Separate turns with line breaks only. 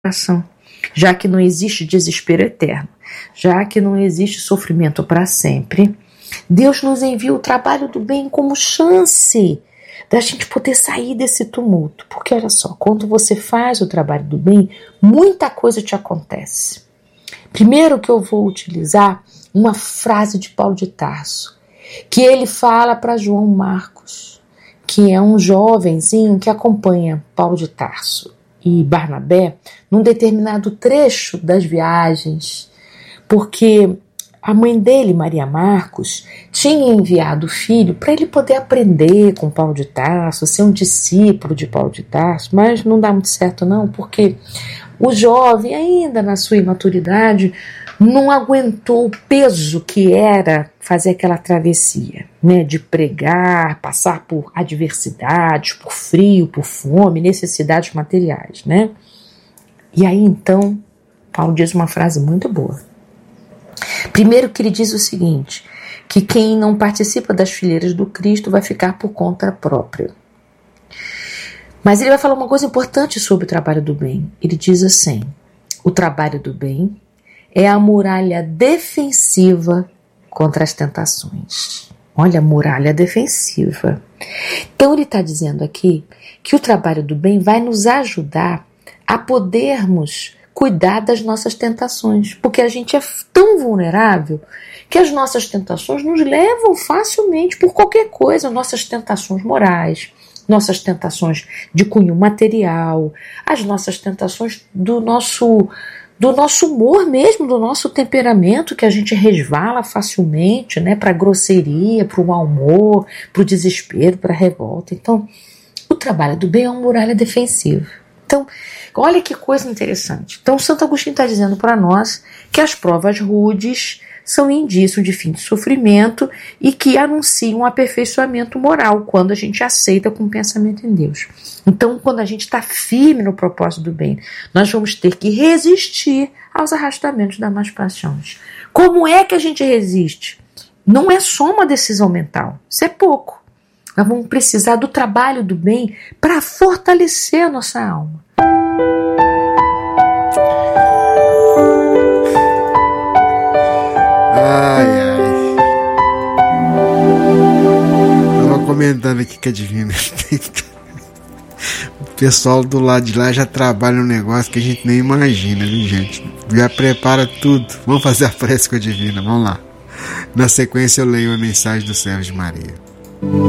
coração, já que não existe desespero eterno, já que não existe sofrimento para sempre. Deus nos envia o trabalho do bem como chance da gente poder sair desse tumulto. Porque olha só, quando você faz o trabalho do bem, muita coisa te acontece. Primeiro que eu vou utilizar uma frase de Paulo de Tarso, que ele fala para João Marcos, que é um jovenzinho que acompanha Paulo de Tarso e Barnabé num determinado trecho das viagens, porque a mãe dele, Maria Marcos, tinha enviado o filho para ele poder aprender com Paulo de Tarso, ser um discípulo de Paulo de Tarso, mas não dá muito certo não, porque o jovem, ainda na sua imaturidade, não aguentou o peso que era fazer aquela travessia, né, de pregar, passar por adversidades, por frio, por fome, necessidades materiais, né? E aí então, Paulo diz uma frase muito boa. Primeiro que ele diz o seguinte, que quem não participa das fileiras do Cristo vai ficar por conta própria. Mas ele vai falar uma coisa importante sobre o trabalho do bem. Ele diz assim, o trabalho do bem é a muralha defensiva contra as tentações. Olha, a muralha defensiva. Então ele está dizendo aqui que o trabalho do bem vai nos ajudar a podermos cuidar das nossas tentações, porque a gente é tão vulnerável que as nossas tentações nos levam facilmente por qualquer coisa, nossas tentações morais, nossas tentações de cunho material, as nossas tentações do nosso humor mesmo, do nosso temperamento, que a gente resvala facilmente, né, para a grosseria, para o mau humor, para o desespero, para a revolta. Então, o trabalho do bem é uma muralha defensiva. Então, olha que coisa interessante. Então, Santo Agostinho está dizendo para nós que as provas rudes são indício de fim de sofrimento e que anunciam um aperfeiçoamento moral quando a gente aceita com o pensamento em Deus. Então, quando a gente está firme no propósito do bem, nós vamos ter que resistir aos arrastamentos das más paixões. Como é que a gente resiste? Não é só uma decisão mental, isso é pouco. Nós vamos precisar do trabalho do bem para fortalecer a nossa alma.
Tava comentando aqui que a Divina o pessoal do lado de lá já trabalha um negócio que a gente nem imagina, viu, gente? Já prepara tudo. Vamos fazer a prece com a Divina, vamos lá. Na sequência eu leio a mensagem do Servo de Maria.